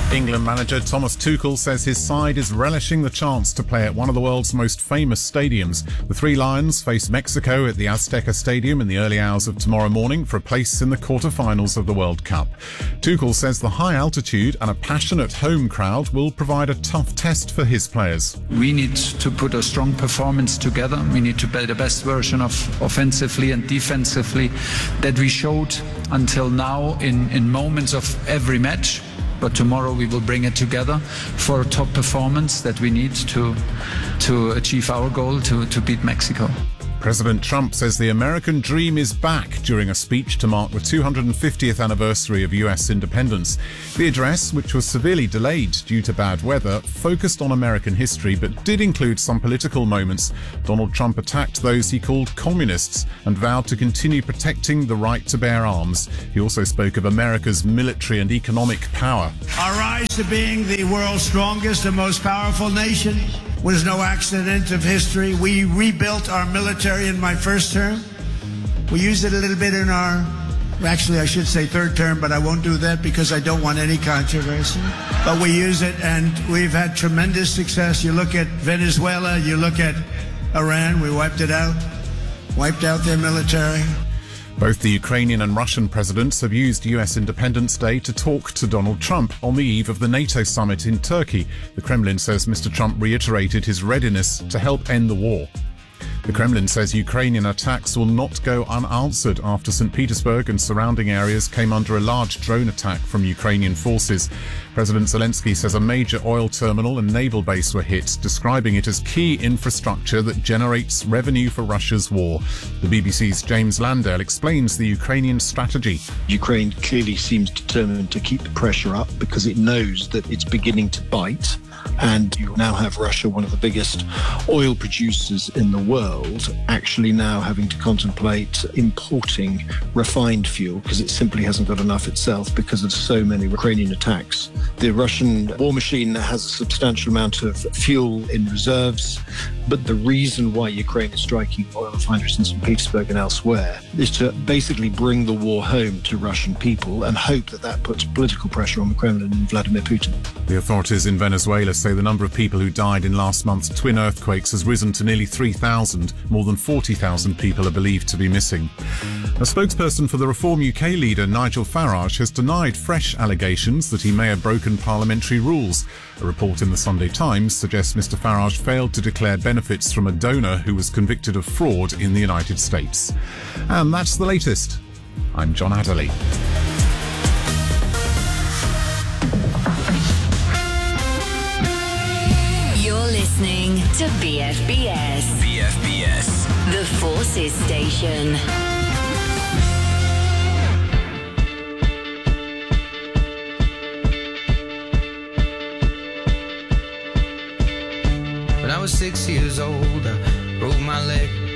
England manager Thomas Tuchel says his side is relishing the chance to play at one of the world's most famous stadiums. The Three Lions face Mexico at the Azteca Stadium in the early hours of tomorrow morning for a place in the quarter-finals of the World Cup. Tuchel says the high altitude and a passionate home crowd will provide a tough test for his players. We need to put a strong performance together. We need to play the best version of offensively and defensively that we showed until now in moments of every match. But tomorrow we will bring it together for a top performance that we need to achieve our goal to beat Mexico. President Trump says the American dream is back during a speech to mark the 250th anniversary of US independence. The address, which was severely delayed due to bad weather, focused on American history but did include some political moments. Donald Trump attacked those he called communists and vowed to continue protecting the right to bear arms. He also spoke of America's military and economic power. Our rise to being the world's strongest and most powerful nation was no accident of history. We rebuilt our military in my first term. We used it a little bit in our, actually I should say third term, but I won't do that because I don't want any controversy. But we use it and we've had tremendous success. You look at Venezuela, you look at Iran, we wiped out their military. Both the Ukrainian and Russian presidents have used US Independence Day to talk to Donald Trump on the eve of the NATO summit in Turkey. The Kremlin says Mr. Trump reiterated his readiness to help end the war. The Kremlin says Ukrainian attacks will not go unanswered after St. Petersburg and surrounding areas came under a large drone attack from Ukrainian forces. President Zelensky says a major oil terminal and naval base were hit, describing it as key infrastructure that generates revenue for Russia's war. The BBC's James Landale explains the Ukrainian strategy. Ukraine clearly seems determined to keep the pressure up because it knows that it's beginning to bite. And you now have Russia, one of the biggest oil producers in the world, actually now having to contemplate importing refined fuel because it simply hasn't got enough itself because of so many Ukrainian attacks. The Russian war machine has a substantial amount of fuel in reserves, but the reason why Ukraine is striking oil refineries in St. Petersburg and elsewhere is to basically bring the war home to Russian people and hope that that puts political pressure on the Kremlin and Vladimir Putin. The authorities in Venezuela say the number of people who died in last month's twin earthquakes has risen to nearly 3,000. More than 40,000 people are believed to be missing. A spokesperson for the Reform UK leader Nigel Farage has denied fresh allegations that he may have broken parliamentary rules. A report in the Sunday Times suggests Mr Farage failed to declare benefits from a donor who was convicted of fraud in the United States. And that's the latest. I'm John Adderley. Listening to BFBS. BFBS. The Forces Station. When I was 6 years old, I broke my leg.